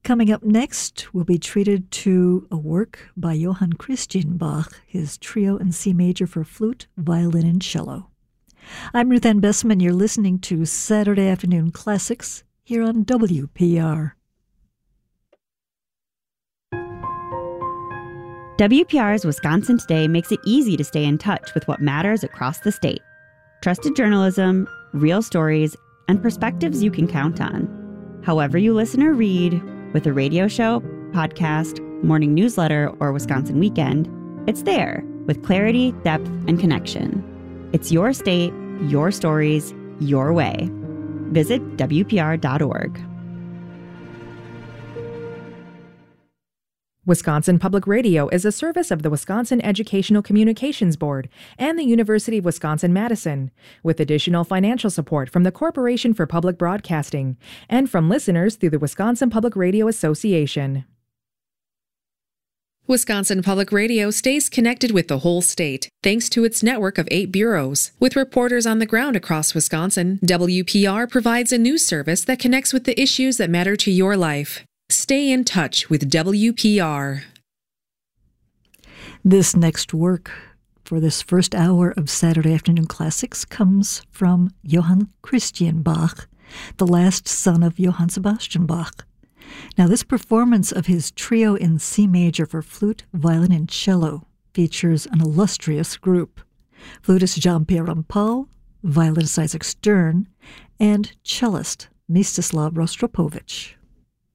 Coming up next, we'll be treated to a work by Johann Christian Bach, his trio in C major for flute, violin, and cello. I'm Ruth Ann Bessman. You're listening to Saturday Afternoon Classics here on WPR. WPR's Wisconsin Today makes it easy to stay in touch with what matters across the state. Trusted journalism, real stories, and perspectives you can count on. However you listen or read, with a radio show, podcast, morning newsletter, or Wisconsin Weekend, it's there with clarity, depth, and connection. It's your state, your stories, your way. Visit WPR.org. Wisconsin Public Radio is a service of the Wisconsin Educational Communications Board and the University of Wisconsin-Madison, with additional financial support from the Corporation for Public Broadcasting and from listeners through the Wisconsin Public Radio Association. Wisconsin Public Radio stays connected with the whole state, thanks to its network of 8 bureaus. With reporters on the ground across Wisconsin, WPR provides a news service that connects with the issues that matter to your life. Stay in touch with WPR. This next work for this first hour of Saturday Afternoon Classics comes from Johann Christian Bach, the last son of Johann Sebastian Bach. Now, this performance of his trio in C major for flute, violin, and cello features an illustrious group: flutist Jean-Pierre Rampal, violinist Isaac Stern, and cellist Mstislav Rostropovich.